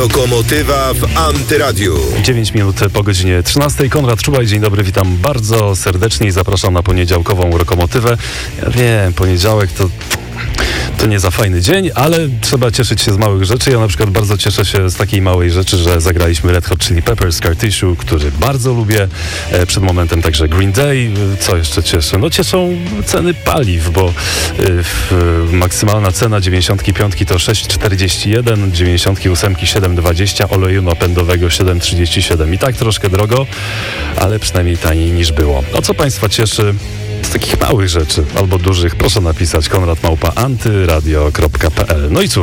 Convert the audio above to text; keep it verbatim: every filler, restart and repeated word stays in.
Rokomotywa w Antyradiu. dziewięć minut po godzinie trzynastej. Konrad Czubaj, dzień dobry, witam bardzo serdecznie i zapraszam na poniedziałkową Rokomotywę. Ja wiem, poniedziałek to... To nie za fajny dzień, ale trzeba cieszyć się z małych rzeczy. Ja na przykład bardzo cieszę się z takiej małej rzeczy, że zagraliśmy Red Hot Chili Peppers, Scar Tissue, który bardzo lubię. E, przed momentem także Green Day. Co jeszcze cieszy? No cieszą ceny paliw, bo e, w, maksymalna cena dziewięćdziesiątki piątki to sześć czterdzieści jeden, dziewięćdziesiątki ósemki siedem dwadzieścia, oleju napędowego siedem trzydzieści siedem. I tak troszkę drogo, ale przynajmniej taniej niż było. O co Państwa cieszy? Z takich małych rzeczy albo dużych proszę napisać konrad małpa antyradio kropka p l. No i cóż,